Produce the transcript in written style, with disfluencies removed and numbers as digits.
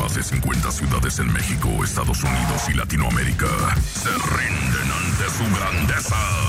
más de 50 ciudades en México, Estados Unidos y Latinoamérica se rinden ante su grandeza.